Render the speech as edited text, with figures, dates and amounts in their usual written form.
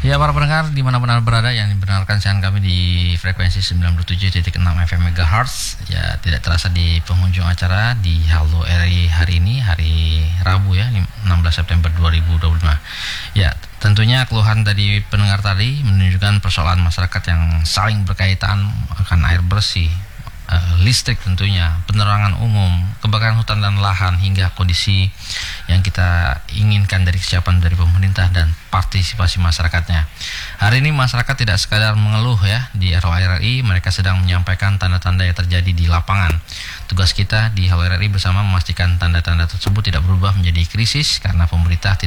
Ya, para pendengar dimanapun Anda berada yang mendengarkan siaran kami di frekuensi 97.6 FM MHz. Ya, tidak terasa di penghujung acara di Halo RI hari ini, hari Rabu ya, 16 September 2025. Ya, tentunya keluhan dari pendengar tadi menunjukkan persoalan masyarakat yang saling berkaitan akan air bersih, listrik tentunya, penerangan umum, kebakaran hutan dan lahan, hingga kondisi yang kita inginkan dari kesiapan dari pemerintah dan partisipasi masyarakatnya. Hari ini masyarakat tidak sekadar mengeluh ya di ROI, mereka sedang menyampaikan tanda-tanda yang terjadi di lapangan. Tugas kita di ROI bersama memastikan tanda-tanda tersebut tidak berubah menjadi krisis karena pemerintah